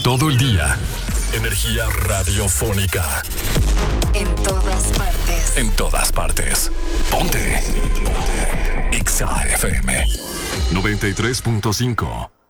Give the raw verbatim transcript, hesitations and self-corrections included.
Todo el día. Energía radiofónica. En todas partes. En todas partes. Ponte. Ponte. Exa F M noventa y tres punto cinco.